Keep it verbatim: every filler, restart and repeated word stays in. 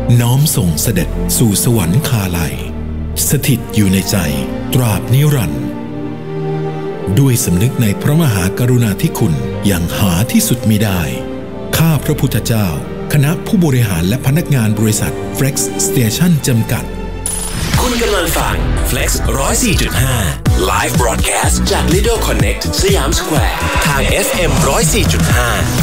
น้อมส่งเสด็จสู่สวรรคาลัยสถิตอยู่ในใจตราบนิรันดร์ด้วยสำนึกในพระมหากรุณาธิคุณอย่างหาที่สุดมิได้ข้าพระพุทธเจ้าคณะผู้บริหารและพนักงานบริษัท Flex Station จำกัดคุณกำลังฟัง Flex หนึ่งศูนย์สี่จุดห้า Live Broadcast จาก Lido Connect สยามสแควร์ทาง เอฟ เอ็ม หนึ่งศูนย์สี่จุดห้า